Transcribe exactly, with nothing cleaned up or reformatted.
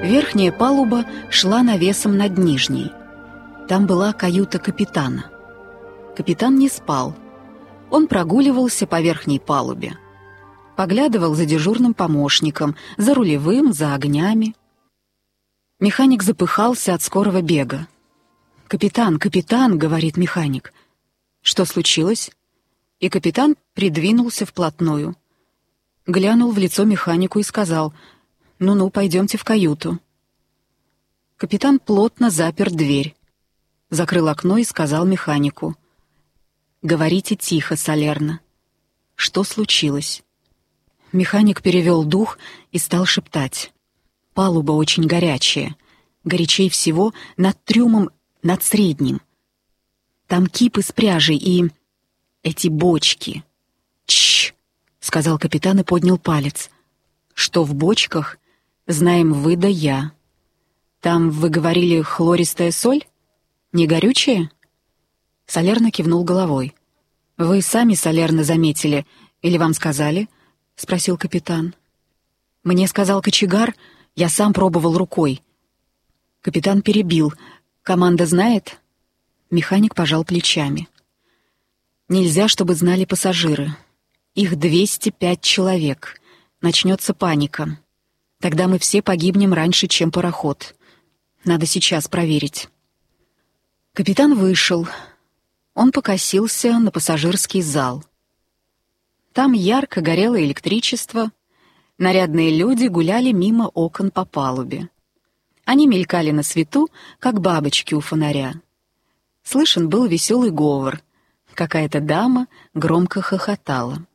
Верхняя палуба шла навесом над нижней. Там была каюта капитана. Капитан не спал. Он прогуливался по верхней палубе. Поглядывал за дежурным помощником, за рулевым, за огнями. Механик запыхался от скорого бега. «Капитан, капитан!» — говорит механик. «Что случилось?» И капитан придвинулся вплотную. Глянул в лицо механику и сказал: «Ну-ну, пойдемте в каюту». Капитан плотно запер дверь, закрыл окно и сказал механику: «Говорите тихо, Салерно. Что случилось?» Механик перевел дух и стал шептать: «Палуба очень горячая, горячей всего над трюмом, над средним. Там кипы с пряжей и эти бочки». «Тш!» — сказал капитан и поднял палец. «Что в бочках, знаем вы да я. Там, вы говорили, хлористая соль? Не горючая?» Салерно кивнул головой. «Вы сами, Салерно, заметили, или вам сказали?» — спросил капитан. «Мне сказал кочегар, я сам пробовал рукой». Капитан перебил: «Команда знает?» Механик пожал плечами. «Нельзя, чтобы знали пассажиры. Их двести пять человек. Начнется паника. Тогда мы все погибнем раньше, чем пароход. Надо сейчас проверить». Капитан вышел. Он покосился на пассажирский зал. Там ярко горело электричество. Нарядные люди гуляли мимо окон по палубе. Они мелькали на свету, как бабочки у фонаря. Слышен был веселый говор. Какая-то дама громко хохотала.